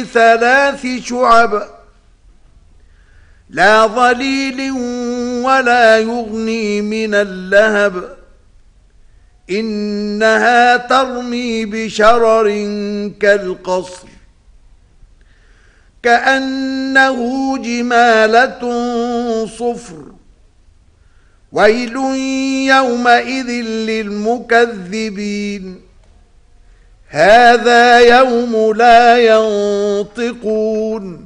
3 شعب لا ظليل ولا يغني من اللهب إنها ترمي بشرر كالقصر كأنه جمالة صفر ويل يومئذ للمكذبين هذا يوم لا ينطقون